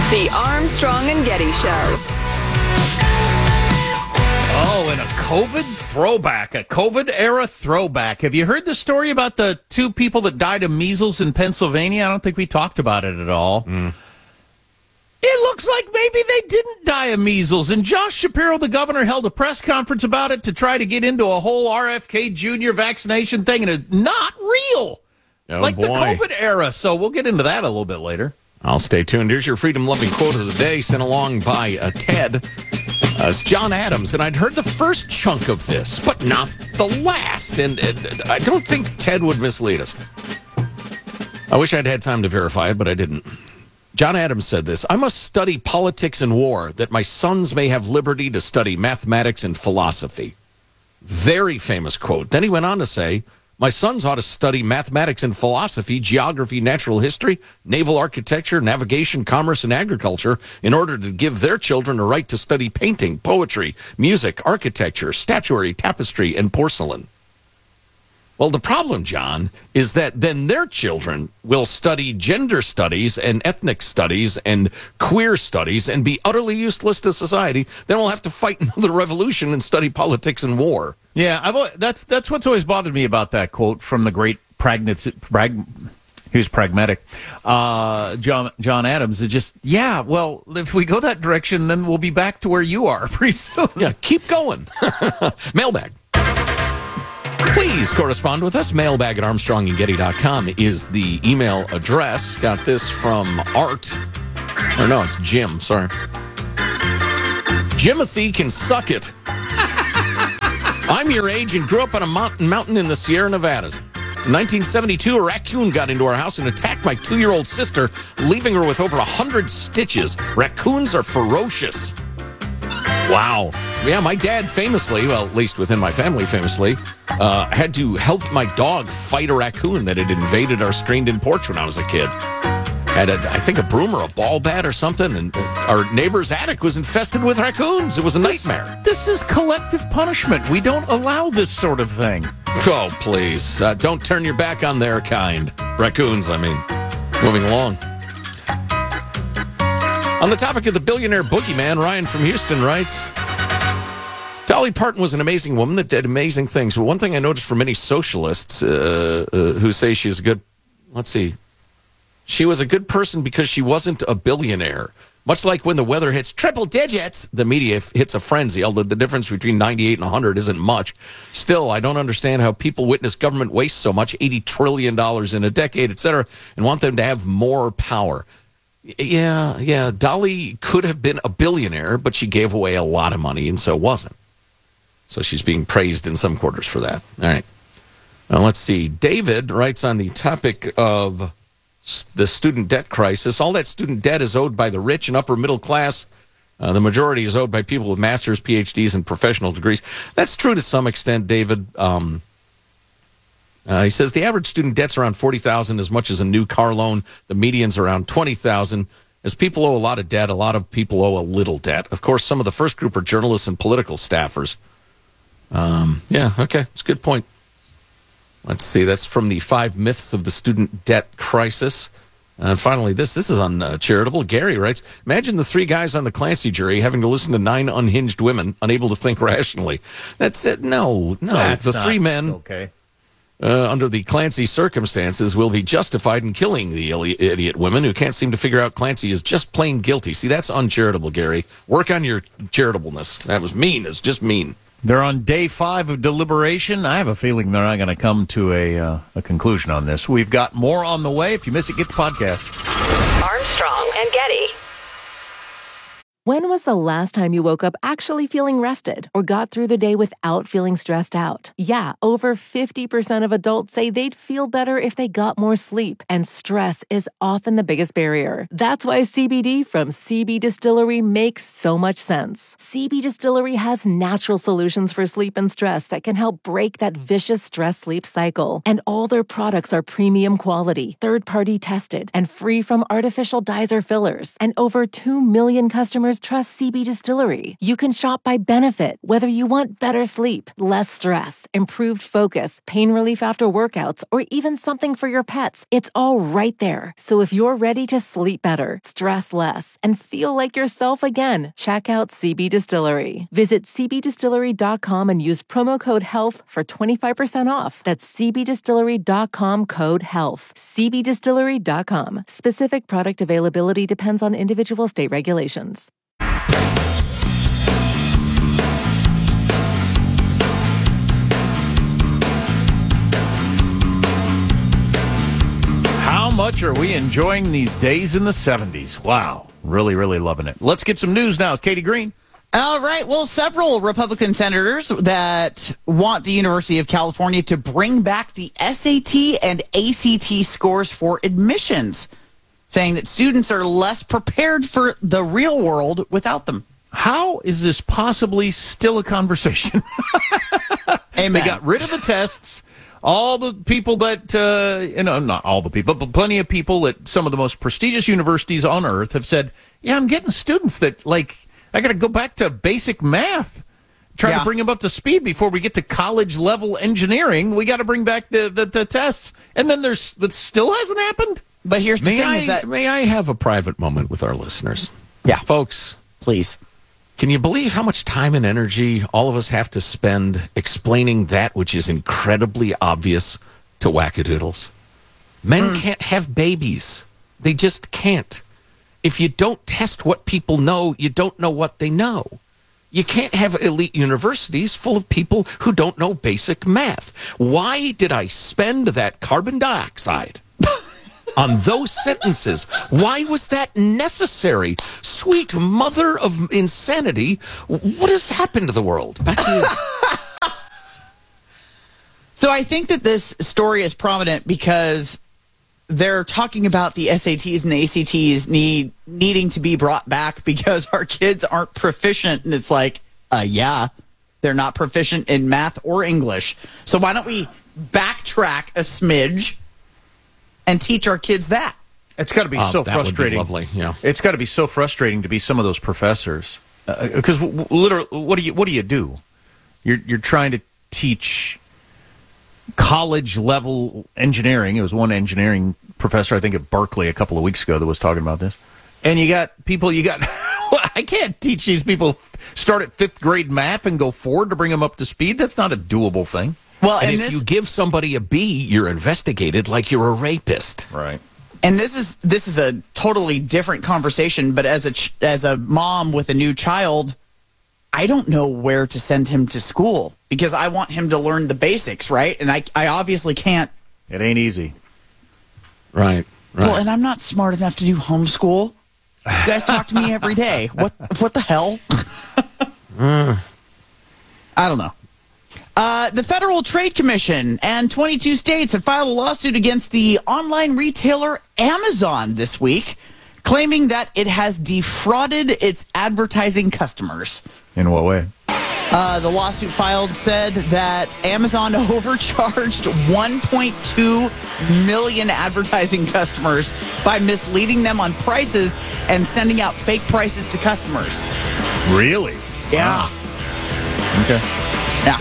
The Armstrong and Getty Show. Oh, and a COVID throwback, a COVID-era throwback. Have you heard the story about the two people that died of measles in Pennsylvania? I don't think we talked about it at all. It looks like maybe they didn't die of measles. And Josh Shapiro, the governor, held a press conference about it to try to get into a whole RFK Jr. vaccination thing, and it's not real. Oh, like boy. the COVID era. So we'll get into that a little bit later. I'll stay tuned. Here's your freedom-loving quote of the day sent along by Ted. It's John Adams, and I'd heard the first chunk of this, but not the last. And I don't think Ted would mislead us. I wish I'd had time to verify it, but I didn't. John Adams said this: I must study politics and war, that my sons may have liberty to study mathematics and philosophy. Very famous quote. Then he went on to say, my sons ought to study mathematics and philosophy, geography, natural history, naval architecture, navigation, commerce, and agriculture in order to give their children a right to study painting, poetry, music, architecture, statuary, tapestry, and porcelain. Well, the problem, John, is that then their children will study gender studies and ethnic studies and queer studies and be utterly useless to society. Then we'll have to fight another revolution and study politics and war. Yeah, that's what's always bothered me about that quote from the great who's pragmatic, John Adams. It just, well, if we go that direction, then we'll be back to where you are pretty soon. Yeah, keep going. Mailbag. Please correspond with us. Mailbag at ArmstrongandGetty.com is the email address. Got this from Art. Or no, it's Jim. Sorry. Jimothy can suck it. I'm your age and grew up on a mountain in the Sierra Nevadas. In 1972, a raccoon got into our house and attacked my 2-year-old sister, leaving her with over 100 stitches. Raccoons are ferocious. Wow. Yeah, my dad famously, well, at least within my family famously, had to help my dog fight a raccoon that had invaded our screened-in porch when I was a kid. Had, I think, a broom or a ball bat or something, and our neighbor's attic was infested with raccoons. It was a nightmare. This is collective punishment. We don't allow this sort of thing. Oh, please. Don't turn your back on their kind. Raccoons, I mean. Moving along. On the topic of the billionaire boogeyman, Ryan from Houston writes, Dolly Parton was an amazing woman that did amazing things. But one thing I noticed from many socialists who say she's a good, she was a good person because she wasn't a billionaire. Much like when the weather hits triple digits, the media hits a frenzy, although the difference between 98 and 100 isn't much. Still, I don't understand how people witness government waste so much, $80 trillion in a decade, et cetera, and want them to have more power. Yeah, Dolly could have been a billionaire, but she gave away a lot of money and so wasn't. So she's being praised in some quarters for that. All right. Now let's see. David writes on the topic of the student debt crisis. All that student debt is owed by the rich and upper middle class. The majority is owed by people with masters, PhDs, and professional degrees. That's true to some extent, David. He says the average student debt's around $40,000, as much as a new car loan. The median's around $20,000. As people owe a lot of debt, a lot of people owe a little debt. Of course, some of the first group are journalists and political staffers. Okay, it's a good point. Let's see, that's from the 5 Myths of the Student Debt Crisis. And finally, this is uncharitable. Gary writes, imagine the 3 guys on the Clancy jury having to listen to 9 unhinged women, unable to think rationally. That's it. No. That's the 3 men, okay. Under the Clancy circumstances, will be justified in killing the idiot women who can't seem to figure out Clancy is just plain guilty. See, that's uncharitable, Gary. Work on your charitableness. That was mean. It's just mean. They're on day 5 of deliberation. I have a feeling they're not going to come to a conclusion on this. We've got more on the way. If you miss it, get the podcast. Armstrong and Getty. When was the last time you woke up actually feeling rested or got through the day without feeling stressed out? Yeah, over 50% of adults say they'd feel better if they got more sleep, and stress is often the biggest barrier. That's why CBD from CB Distillery makes so much sense. CB Distillery has natural solutions for sleep and stress that can help break that vicious stress-sleep cycle. And all their products are premium quality, third-party tested, and free from artificial dyes or fillers. And over 2 million customers customers trust CB Distillery. You can shop by benefit, whether you want better sleep, less stress, improved focus, pain relief after workouts, or even something for your pets. It's all right there. So if you're ready to sleep better, stress less, and feel like yourself again, check out CB Distillery. Visit cbdistillery.com and use promo code HEALTH for 25% off. That's cbdistillery.com, code HEALTH. cbdistillery.com. Specific product availability depends on individual state regulations. How much are we enjoying these days in the 70s? Wow. Really, really loving it. Let's get some news now. Katie Green. All right. Well, several Republican senators that want the University of California to bring back the SAT and ACT scores for admissions, saying that students are less prepared for the real world without them. How is this possibly still a conversation? Amen. They got rid of the tests. All the people that, not all the people, but plenty of people at some of the most prestigious universities on earth have said, yeah, I'm getting students that, I got to go back to basic math, trying to bring them up to speed before we get to college-level engineering. We got to bring back the tests. And then that still hasn't happened? But here's the thing may I have a private moment with our listeners? Yeah. Folks, please. Can you believe how much time and energy all of us have to spend explaining that which is incredibly obvious to wackadoodles? Men can't have babies. They just can't. If you don't test what people know, you don't know what they know. You can't have elite universities full of people who don't know basic math. Why did I spend that carbon dioxide on those sentences? Why was that necessary? Sweet mother of insanity. What has happened to the world? Back to you. So I think that this story is prominent because they're talking about the SATs and the ACTs needing to be brought back because our kids aren't proficient. And it's like, yeah, they're not proficient in math or English. So why don't we backtrack a smidge and teach our kids that? It's got to be so that frustrating. Would be lovely, yeah. It's got to be so frustrating to be some of those professors. Because literally, what do you do? You're trying to teach college level engineering. It was one engineering professor, I think, at Berkeley a couple of weeks ago that was talking about this. And you got I can't teach these people start at 5th grade math and go forward to bring them up to speed. That's not a doable thing. Well, and if you give somebody a B, you're investigated like you're a rapist. Right. And this is a totally different conversation, but as a mom with a new child, I don't know where to send him to school because I want him to learn the basics, right? And I obviously can't. It ain't easy. Right. Well, and I'm not smart enough to do homeschool. You guys talk to me every day. What the hell? I don't know. The Federal Trade Commission and 22 states have filed a lawsuit against the online retailer Amazon this week, claiming that it has defrauded its advertising customers. In what way? The lawsuit filed said that Amazon overcharged 1.2 million advertising customers by misleading them on prices and sending out fake prices to customers. Really? Yeah. Okay. Yeah.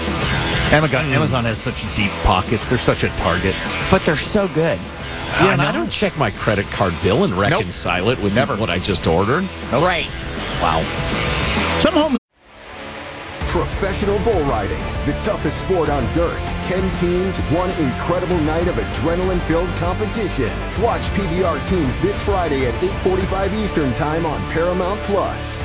Amazon has such deep pockets. They're such a target. But they're so good. Yeah, and I don't check my credit card bill and reconcile it with what I just ordered. Nope. Right. Wow. Some home. Professional bull riding, the toughest sport on dirt. 10 teams, one incredible night of adrenaline-filled competition. Watch PBR teams this Friday at 8:45 Eastern Time on Paramount Plus.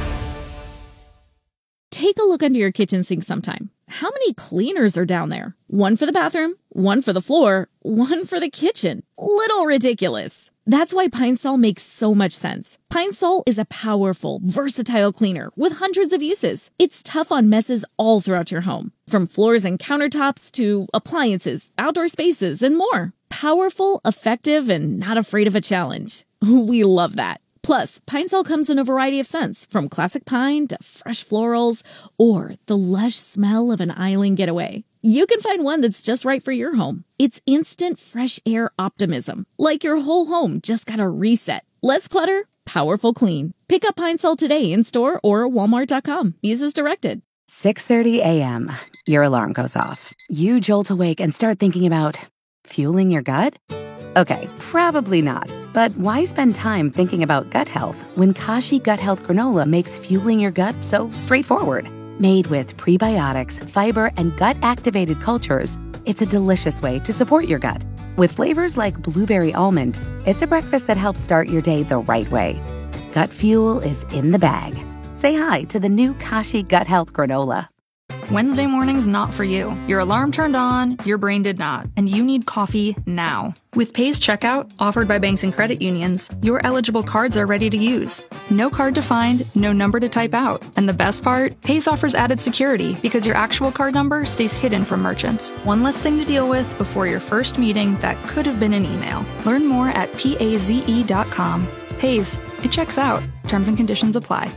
Take a look under your kitchen sink sometime. How many cleaners are down there? One for the bathroom, one for the floor, one for the kitchen. Little ridiculous. That's why Pine Sol makes so much sense. Pine Sol is a powerful, versatile cleaner with hundreds of uses. It's tough on messes all throughout your home, from floors and countertops to appliances, outdoor spaces, and more. Powerful, effective, and not afraid of a challenge. We love that. Plus, Pine Sol comes in a variety of scents, from classic pine to fresh florals, or the lush smell of an island getaway. You can find one that's just right for your home. It's instant fresh air optimism, like your whole home just got a reset. Less clutter, powerful clean. Pick up Pine Sol today in-store or walmart.com. Use as directed. 6:30 a.m. Your alarm goes off. You jolt awake and start thinking about fueling your gut? Okay, probably not. But why spend time thinking about gut health when Kashi Gut Health Granola makes fueling your gut so straightforward? Made with prebiotics, fiber, and gut-activated cultures, it's a delicious way to support your gut. With flavors like blueberry almond, it's a breakfast that helps start your day the right way. Gut fuel is in the bag. Say hi to the new Kashi Gut Health Granola. Wednesday morning's not for you. Your alarm turned on, your brain did not, and you need coffee now. With Pay's checkout, offered by banks and credit unions, your eligible cards are ready to use. No card to find, no number to type out. And the best part? Pay's offers added security because your actual card number stays hidden from merchants. One less thing to deal with before your first meeting that could have been an email. Learn more at paze.com. Pay's, it checks out. Terms and conditions apply.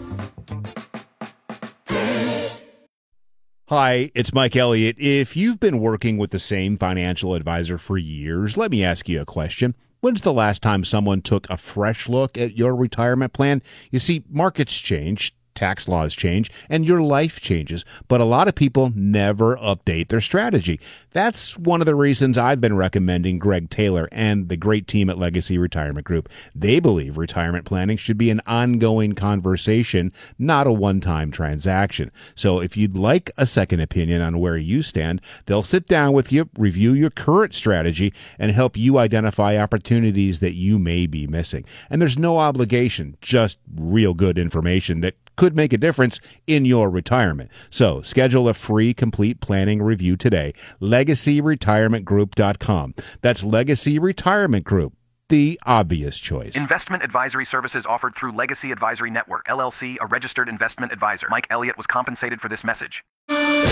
Hi, it's Mike Elliott. If you've been working with the same financial advisor for years, let me ask you a question. When's the last time someone took a fresh look at your retirement plan? You see, markets change, tax laws change, and your life changes, but a lot of people never update their strategy. That's one of the reasons I've been recommending Greg Taylor and the great team at Legacy Retirement Group. They believe retirement planning should be an ongoing conversation, not a one-time transaction. So if you'd like a second opinion on where you stand, they'll sit down with you, review your current strategy, and help you identify opportunities that you may be missing. And there's no obligation, just real good information that could make a difference in your retirement. So schedule a free complete planning review today. LegacyRetirementGroup.com. That's Legacy Retirement Group, the obvious choice. Investment advisory services offered through Legacy Advisory Network, LLC, a registered investment advisor. Mike Elliott was compensated for this message.